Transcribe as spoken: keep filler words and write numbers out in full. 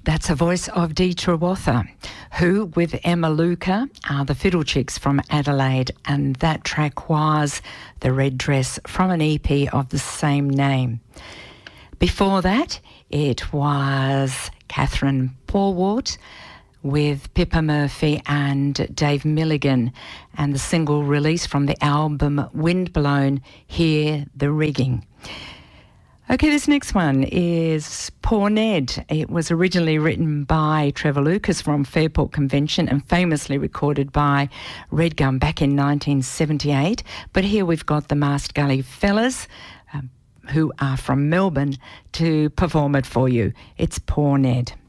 That's a voice of Dee Trewatha, who, with Emma Luca, are the Fiddle Chicks from Adelaide, and that track was The Red Dress from an E P of the same name. Before that, it was Catherine Borwart with Pippa Murphy and Dave Milligan, and the single release from the album Windblown, Hear the Rigging. Okay, this next one is Poor Ned. It was originally written by Trevor Lucas from Fairport Convention and famously recorded by Redgum back in nineteen seventy-eight. But here we've got the Mast Gully Fellas, um, who are from Melbourne, to perform it for you. It's Poor Ned.